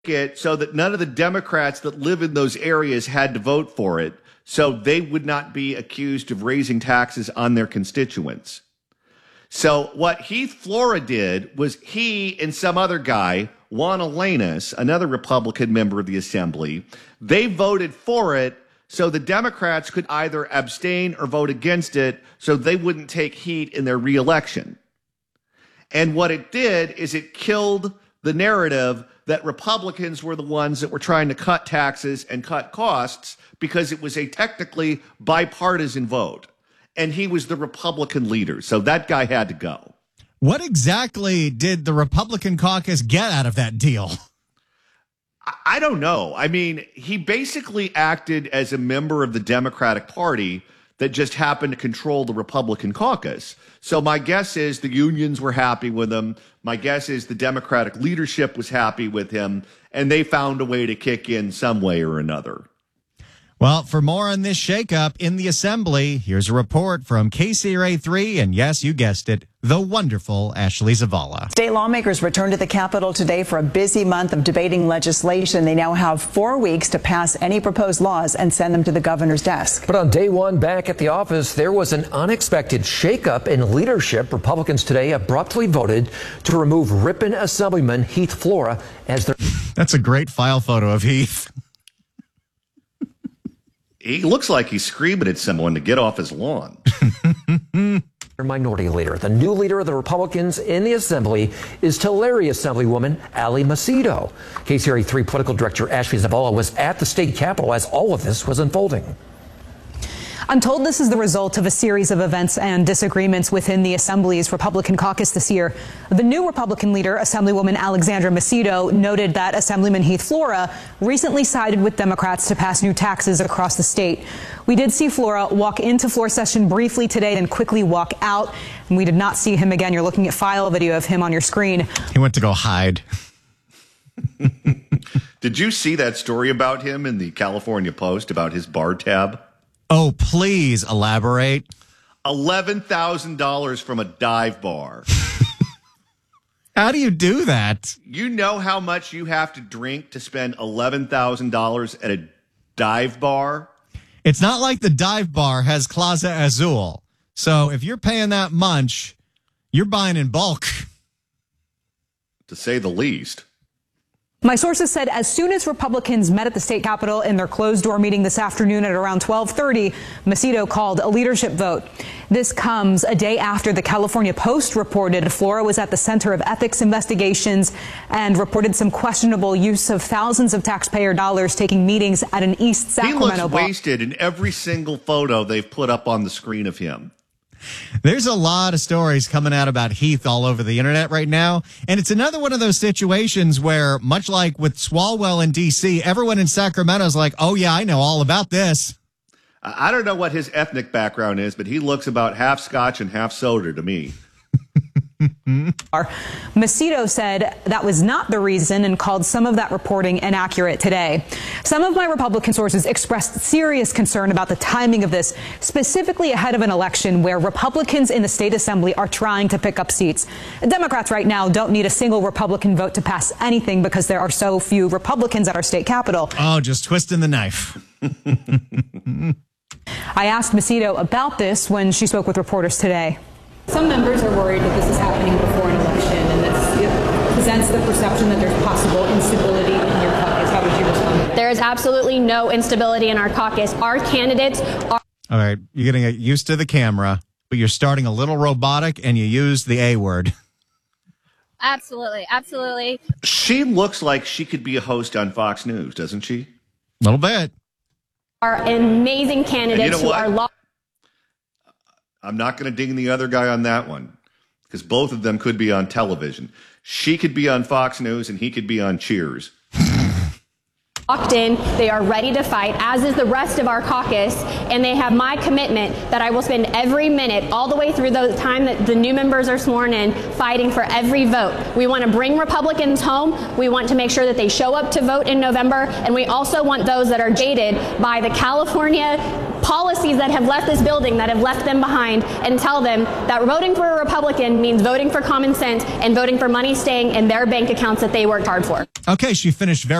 it so that none of the Democrats that live in those areas had to vote for it, so they would not be accused of raising taxes on their constituents. So what Heath Flora did was he and some other guy, Juan Elenis, another Republican member of the assembly, they voted for it so the Democrats could either abstain or vote against it so they wouldn't take heat in their reelection. And what it did is it killed the narrative that Republicans were the ones that were trying to cut taxes and cut costs because it was a technically bipartisan vote. And he was the Republican leader. So that guy had to go. What exactly did the Republican caucus get out of that deal? I don't know. I mean, he basically acted as a member of the Democratic Party that just happened to control the Republican caucus. So my guess is the unions were happy with him. My guess is the Democratic leadership was happy with him, and they found a way to kick in some way or another. Well, for more on this shakeup in the assembly, here's a report from KCRA3, and yes, you guessed it, the wonderful Ashley Zavala. State lawmakers returned to the Capitol today for a busy month of debating legislation. They now have 4 weeks to pass any proposed laws and send them to the governor's desk. But on day one back at the office, there was an unexpected shakeup in leadership. Republicans today abruptly voted to remove Ripon Assemblyman Heath Flora as their... That's a great file photo of Heath. He looks like he's screaming at someone to get off his lawn. minority leader. The new leader of the Republicans in the assembly is Tulare Assemblywoman Ali Macedo. KCRA3 political director Ashley Zavala was at the state capitol as all of this was unfolding. I'm told this is the result of a series of events and disagreements within the Assembly's Republican caucus this year. The new Republican leader, Assemblywoman Alexandra Macedo, noted that Assemblyman Heath Flora recently sided with Democrats to pass new taxes across the state. We did see Flora walk into floor session briefly today, then quickly walk out, and we did not see him again. You're looking at file video of him on your screen. He went to go hide. Did you see that story about him in the California Post about his bar tab? Oh, please elaborate. $11,000 from a dive bar. How do you do that? You know how much you have to drink to spend $11,000 at a dive bar? It's not like the dive bar has Clase Azul. So if you're paying that much, you're buying in bulk. To say the least. My sources said as soon as Republicans met at the state capitol in their closed-door meeting this afternoon at around 12:30, Macedo called a leadership vote. This comes a day after the California Post reported Flora was at the center of ethics investigations and reported some questionable use of thousands of taxpayer dollars taking meetings at an East Sacramento He looks wasted in every single photo they've put up on the screen of him. There's a lot of stories coming out about Heath all over the internet right now. And it's another one of those situations where, much like with Swalwell in D.C., everyone in Sacramento is like, oh, yeah, I know all about this. I don't know what his ethnic background is, but he looks about half Scotch and half soda to me. Macedo said that was not the reason and called some of that reporting inaccurate today. Some of my Republican sources expressed serious concern about the timing of this, specifically ahead of an election where Republicans in the state assembly are trying to pick up seats. Democrats right now don't need a single Republican vote to pass anything because there are so few Republicans at our state capitol. Oh, just twisting the knife. I asked Macedo about this when she spoke with reporters today. Some members are worried that this is happening before an election and that presents the perception that there's possible instability in your caucus. How would you respond? There is absolutely no instability in our caucus. Our candidates are... All right, you're getting used to the camera, but you're starting a little robotic and you use the A word. Absolutely, absolutely. She looks like she could be a host on Fox News, doesn't she? A little bit. Are amazing candidates who are... I'm not going to ding the other guy on that one because both of them could be on television. She could be on Fox News and he could be on Cheers. Locked in, they are ready to fight, as is the rest of our caucus, and they have my commitment that I will spend every minute, all the way through the time that the new members are sworn in, fighting for every vote. We want to bring Republicans home. We want to make sure that they show up to vote in November, and we also want those that are jaded by the California policies that have left this building, that have left them behind, and tell them that voting for a Republican means voting for common sense and voting for money staying in their bank accounts that they worked hard for. Okay, she finished very